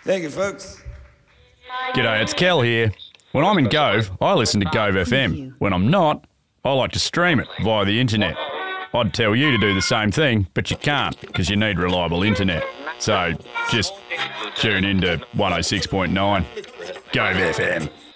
Thank you, folks. G'day, it's Kel here. When I'm in Gove, I listen to Gove FM. When I'm not, I like to stream it via the internet. I'd tell you to do the same thing, but you can't because you need reliable internet. So just tune in to 106.9 Gove FM.